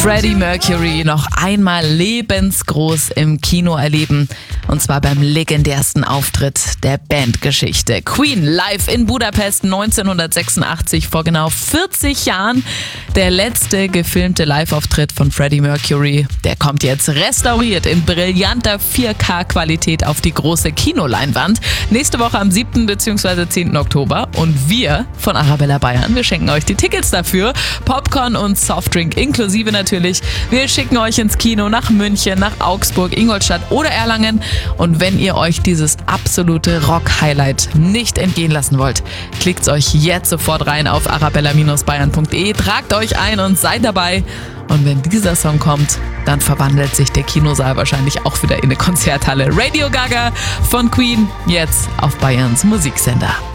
Freddie Mercury noch einmal lebensgroß im Kino erleben. Und zwar beim legendärsten Auftritt der Bandgeschichte. Queen live in Budapest 1986 vor genau 40 Jahren. Der letzte gefilmte Live-Auftritt von Freddie Mercury. Der kommt jetzt restauriert in brillanter 4K-Qualität auf die große Kinoleinwand. Nächste Woche am 7. bzw. 10. Oktober. Und wir von Arabella Bayern, wir schenken euch die Tickets dafür. Popcorn und Softdrink inklusive natürlich. Wir schicken euch ins Kino nach München, nach Augsburg, Ingolstadt oder Erlangen. Und wenn ihr euch dieses absolute Rock-Highlight nicht entgehen lassen wollt, klickt euch jetzt sofort rein auf arabella-bayern.de, tragt euch ein und seid dabei. Und wenn dieser Song kommt, dann verwandelt sich der Kinosaal wahrscheinlich auch wieder in eine Konzerthalle. Radio Gaga von Queen, jetzt auf Bayerns Musiksender.